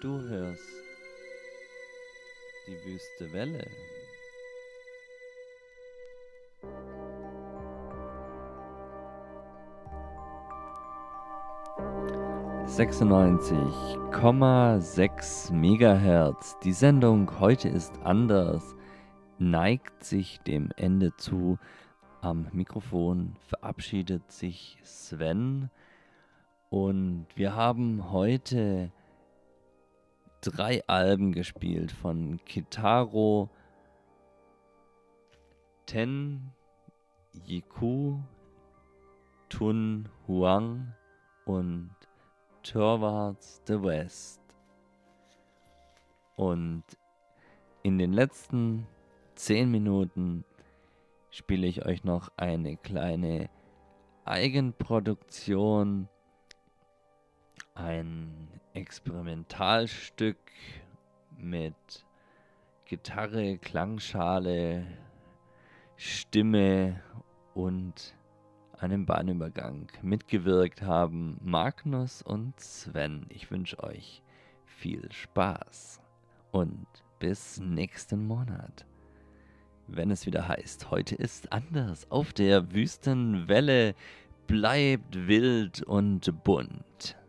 Du hörst die Wüste Welle. ...96,6 Megahertz. Die Sendung Heute ist anders neigt sich dem Ende zu. Am Mikrofon verabschiedet sich Sven. Und wir haben heute 3 Alben gespielt von Kitaro, Ten Yiku, Tun Huang und Towards the West. Und in den letzten 10 Minuten spiele ich euch noch eine kleine Eigenproduktion, ein Experimentalstück mit Gitarre, Klangschale, Stimme und einem Bahnübergang. Mitgewirkt haben Magnus und Sven. Ich wünsche euch viel Spaß und bis nächsten Monat, wenn es wieder heißt, heute ist anders auf der Wüstenwelle. Bleibt wild und bunt.